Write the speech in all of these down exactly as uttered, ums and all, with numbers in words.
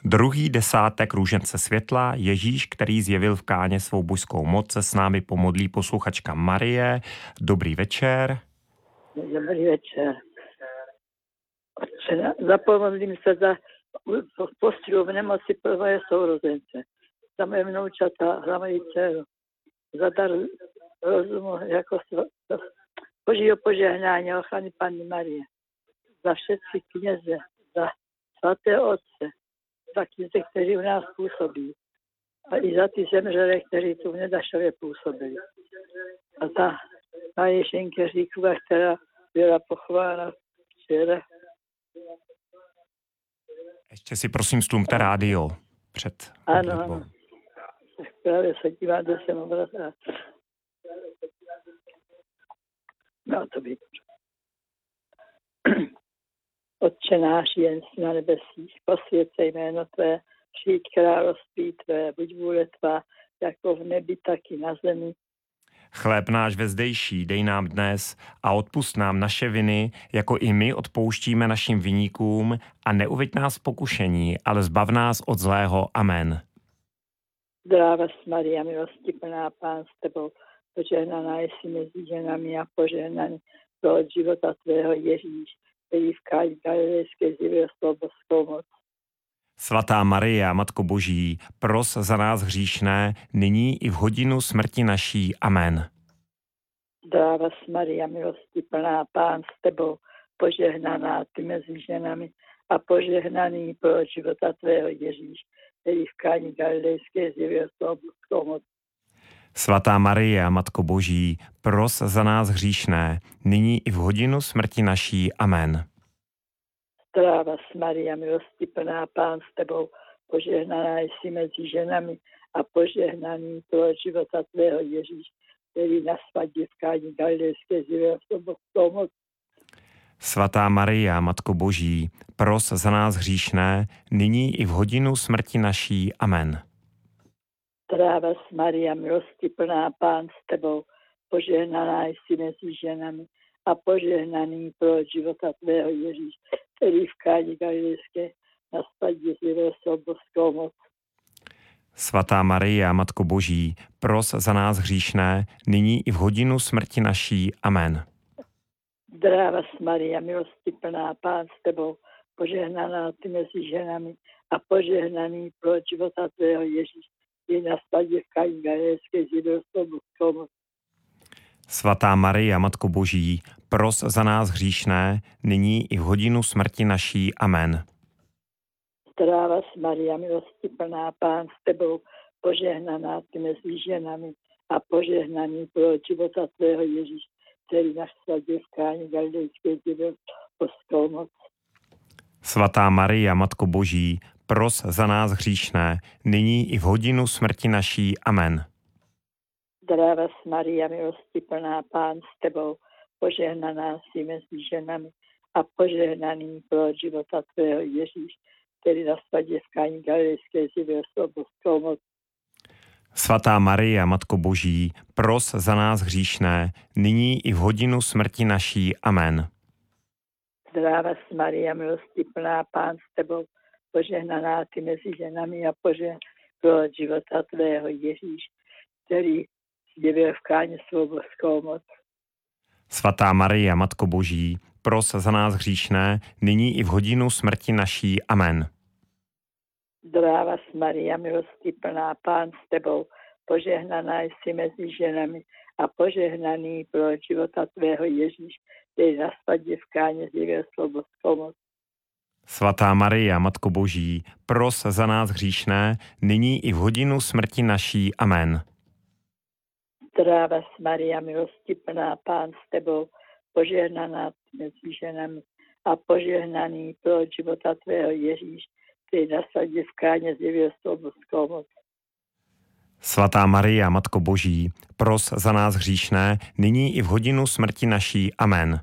Druhý desátek růžence světla, Ježíš, který zjevil v Káně svou božskou moc, se s námi pomodlí posluchačka Marie. Dobrý večer. Dobrý večer. Otče, zapomodlím se za postihu v nemoci pro moje sourozence, za moje vnoučata, za moji dceru, za dar rozumu, jako božího požehnání, ochrany Panny Marie, za všechny kněze, za svaté otce, za kněze, kteří u nás působí, a i za ty zemřelé, kteří tu v Nedašově působili. A ta Marie Šenkeříková, která byla pochována včera. Ještě si prosím stlumte rádio před Ano, modlitbou. ano. Tak právě se dívám, kde jsem obracel. No to by. Otče náš, jen jsi na nebesích, posvěd se jméno tvé, přijď království tvé, buď vůle tvá, jako v nebi, tak i na zemi. Chléb náš vezdejší dej nám dnes a odpusť nám naše viny, jako i my odpouštíme našim viníkům, a neuveď nás v pokušení, ale zbav nás od zlého. Amen. Zdráva Maria, milosti plná, Pán s tebou, požehnaná jsi mezi ženami a požehnaný plod života tvého Ježíš, který v Káni Galilejské zjevil svou boskou moc. Svatá Maria, Matko Boží, pros za nás hříšné, nyní i v hodinu smrti naší. Amen. Zdráva Maria, milosti plná, Pán s tebou, požehnaná ty mezi ženami a požehnaný plod života tvého Ježíš, který v Káni Galilejské zjevil svou boskou moc. Svatá Maria, Matko Boží, pros za nás hříšné, nyní i v hodinu smrti naší. Amen. Zdráva Maria, milosti plná, Pán s tebou, požehnaná jsi mezi ženami a požehnaný plod života tvého Ježíš, který na svatbě v Káni Galilejské zjevil svou boskou moc. Svatá Maria, Matko Boží, pros za nás hříšné, nyní i v hodinu smrti naší. Amen. Zdráva Maria, milosti plná, Pán s tebou, požehnaná jsi mezi ženami a požehnaný plod života tvého Ježíš, který v Káni Galilejské na svatbě zjevil svou boskou moc. Svatá Maria, Matko Boží, pros za nás hříšné, nyní i v hodinu smrti naší. Amen. Zdráva Maria, milosti plná, Pán s tebou, požehnaná ty mezi ženami a požehnaný plod života tvého Ježíš, který na svatbě v Káni Galilejské zjevil svou boskou moc. Svatá Maria, Matko Boží, pros za nás hříšné, nyní i v hodinu smrti naší. Amen. Zdráva Maria, milosti plná, Pán s tebou, požehnaná ty mezi ženami a požehnaný plod života tvého Ježíš, který na svatbě v Káni Galilejské zjevil boskou moc. Svatá Maria, Matko Boží, pros za nás hříšné, nyní i v hodinu smrti naší. Amen. Zdráva Maria, milosti plná, Pán s tebou, požehnaná jsi mezi ženami a požehnaný plod života tvého Ježíš, který na svatbě v Káni Galilejské zjevil svou boskou moc. Svatá Maria, Matko Boží, pros za nás hříšné, nyní i v hodinu smrti naší. Amen. Zdráva Maria, milosti plná, Pán s tebou, požehnaná ty mezi ženami a požehnaný plod života tvého Ježíš, který zjevil v Káni svou boskou moc. Svatá Maria, Matko Boží, pros za nás hříšné, nyní i v hodinu smrti naší. Amen. Zdráva Maria, milosti plná, Pán s tebou, požehnaná jsi mezi ženami a požehnaný plod života tvého Ježíš, který na svatbě v Káně zjevil svou boskou moc. Svatá Maria, Matko Boží, pros za nás hříšné, nyní i v hodinu smrti naší. Amen. Zdráva Maria, milosti plná, Pán s tebou, požehnaná mezi ženami a požehnaný plod života tvého Ježíš, který na svatbě v Káně zjevil svou boskou moc. Svatá Maria, Matko Boží, pros za nás hříšné, nyní i v hodinu smrti naší. Amen.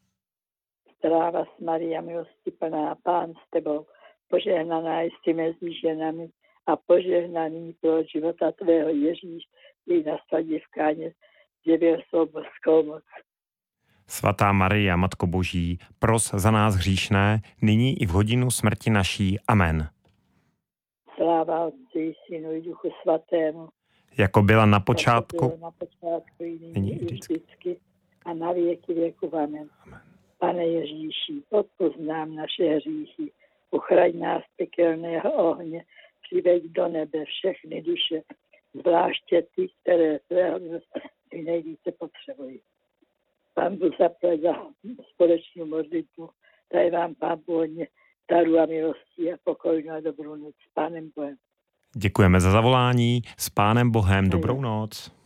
Zdráva Maria, milosti plná, Pán s tebou, požehnaná jsi mezi ženami a požehnaný plod života tvého Ježíš, který na svatbě v Káně zjevil svou boskou moc. Svatá Maria, Matko Boží, pros za nás hříšné, nyní i v hodinu smrti naší. Amen. Sláva Otci i Synu i Duchu Svatému. Jako byla na počátku. Jako bylo na počátku i nyní i vždycky a na věky věku. Amen. Pane Ježíši, odpusť nám naše hříchy, uchraň nás pekelného ohně, přiveď do nebe všechny duše, zvláště ty, které svého milosti nejvíce potřebují. Pán Bůh zaplať za společnou modlitbu, daj vám Pán Bůh hodně daru a milosti a pokojnou a dobrou noc s Pánem Bohem. Děkujeme za zavolání. S Pánem Bohem. Dobrou noc.